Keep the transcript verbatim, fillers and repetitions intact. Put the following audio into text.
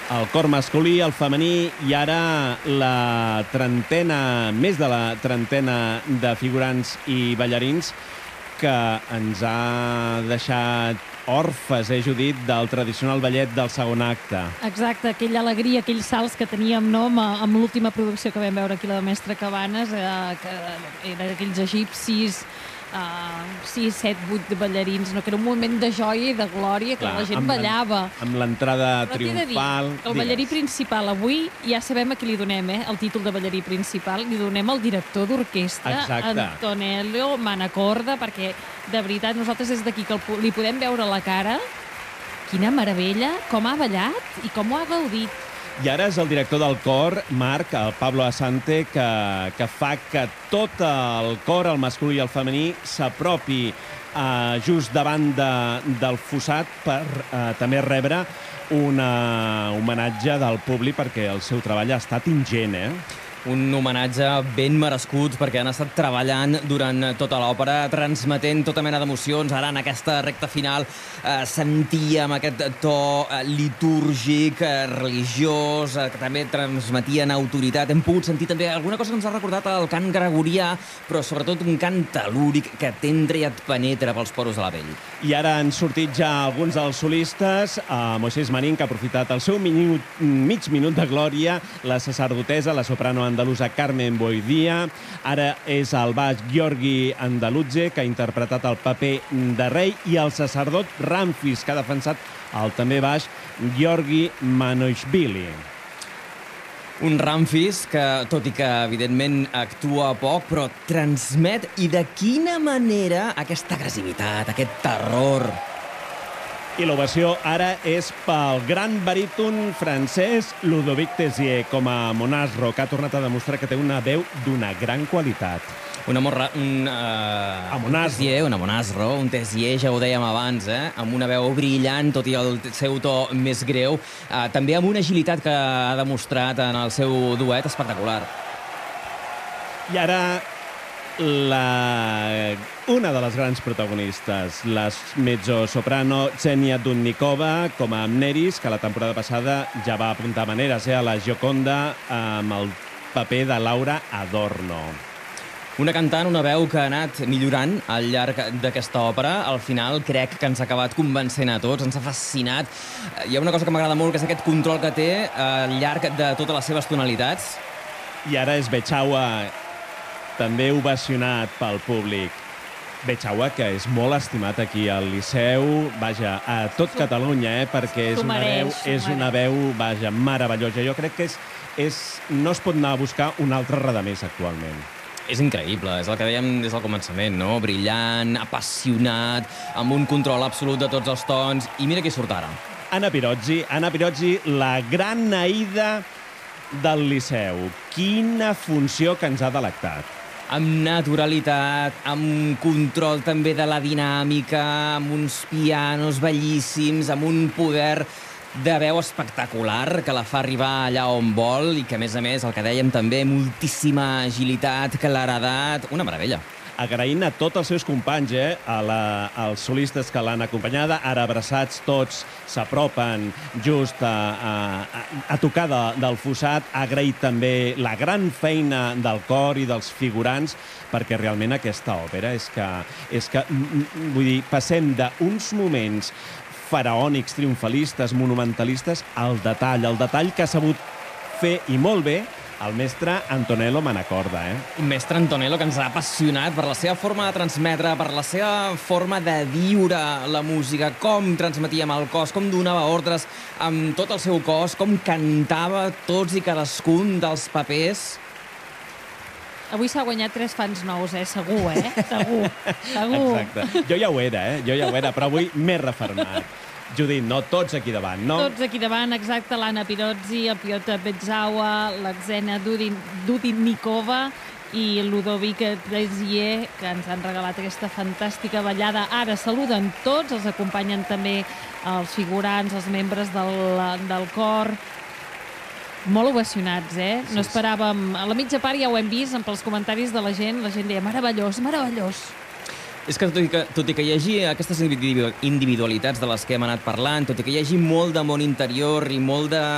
el cor masculí, el femení i ara la trentena, més de la trentena de figurants i ballarins que ens ha deixat orfes, eh, Judit, del tradicional ballet del segon acte. Exacte, aquella alegria, aquells salts que teníem, no?, amb, amb l'última producció que vam veure aquí, la de Mestre Cabanes, eh, que eren aquells egipcis, Uh, sis, set, vuit ballarins, no? Que era un moment de joia i de glòria, que Clar, la gent amb ballava. Amb l'entrada triomfal... El ballarí principal, avui ja sabem a qui li donem, eh, el títol de ballarí principal, li donem al director d'orquestra, Antonello Manacorda, perquè, de veritat, nosaltres des d'aquí que el, li podem veure la cara, quina meravella, com ha ballat i com ho ha gaudit. I ara és el director del cor, Marc, el Pablo Asante, que, que fa que tot el cor, el masculí i el femení, s'apropi eh, just davant de, del fossat per eh, també rebre un homenatge del públic, perquè el seu treball ha estat ingent, eh? Un homenatge ben merescut perquè han estat treballant durant tota l'òpera, transmetent tota mena d'emocions. Ara, en aquesta recta final, eh, sentíem aquest to eh, litúrgic, eh, religiós, eh, que també transmetien autoritat. Hem pogut sentir també alguna cosa que ens ha recordat el cant gregorià, però sobretot un cant telúric que t'entra i et penetra pels poros de la pell. I ara han sortit ja alguns dels solistes. Uh, Moisés Marín, que ha aprofitat el seu minut, mig minut de glòria, la sacerdotessa, la soprano andalusa Carmen Boidia. Ara és el baix Giorgi Andalutze, que ha interpretat el paper de rei, i el sacerdot Ramfis, que ha defensat el també baix Giorgi Manoishvili. Un Ramfis que, tot i que evidentment actua poc, però transmet, i de quina manera, aquesta agressivitat, aquest terror. I l'ovació ara és pel gran baríton francès Ludovic Tézier, com a Monasro, que ha tornat a demostrar que té una veu d'una gran qualitat. Una morra, un, uh, un Tézier, una Monasro, un Tézier, ja ho dèiem abans, eh? Amb una veu brillant, tot i el seu to més greu, uh, també amb una agilitat que ha demostrat en el seu duet espectacular. I ara la... una de les grans protagonistes, la mezzosoprano Xenia Dudnikova, com a Amneris, que la temporada passada ja va apuntar maneres eh, a la Gioconda amb el paper de Laura Adorno. Una cantant, una veu que ha anat millorant al llarg d'aquesta òpera. Al final crec que ens ha acabat convencent a tots, ens ha fascinat. Hi ha una cosa que m'agrada molt, que és aquest control que té al llarg de totes les seves tonalitats. I ara és Bechaua, també ovacionat pel públic. Bechaua, que és molt estimat aquí al Liceu, vaja, a tot Catalunya, eh, perquè és una veu, és una veu, vaja, meravellosa. Jo crec que és, és, no es pot anar a buscar un altre redemés actualment. És increïble, és el que dèiem des del començament, no? Brillant, apassionat, amb un control absolut de tots els tons. I mira qui surt ara. Anna Pirozzi, Anna Pirozzi, la gran Aïda del Liceu. Quina funció que ens ha delectat. Amb naturalitat, amb control també de la dinàmica, amb uns pianos bellíssims, amb un poder de veu espectacular que la fa arribar allà on vol i que, a més a més, el que dèiem també, moltíssima agilitat, claredat, una meravella. Agraint a tots els seus companys, eh, a la, als solistes que l'han acompanyada, ara abraçats tots, s'apropen just a, a, a tocar de, del fossat. Ha agraït també la gran feina del cor i dels figurants, perquè realment aquesta òpera és que, és que vull dir, passem d'uns moments faraònics, triomfalistes, monumentalistes, al detall, el detall que ha sabut fer, i molt bé, el mestre Antonello Manacorda, eh? Un mestre Antonello que ens ha apassionat per la seva forma de transmetre, per la seva forma de viure la música, com transmetia amb el cos, com donava ordres amb tot el seu cos, com cantava tots i cadascun dels papers. Avui s'ha guanyat tres fans nous, eh? Segur, eh? Segur, segur. Exacte. Jo ja ho era, eh? Jo ja ho era, però avui m'he refermat. Judit, no? Tots aquí davant, no? Tots aquí davant, exacte. L'Anna Pirozzi, el Piotr Bechaua, la Xenia Dudnikova i Ludovic Tézier, que ens han regalat aquesta fantàstica ballada. Ara saluden tots, els acompanyen també els figurants, els membres del, del cor. Molt ovacionats, eh? No esperàvem... A la mitja part ja ho hem vist, pels comentaris de la gent, la gent deia meravellós, meravellós. És que tot, i que tot i que hi hagi aquestes individualitats de les que hem anat parlant, tot i que hi hagi molt de món interior i molt de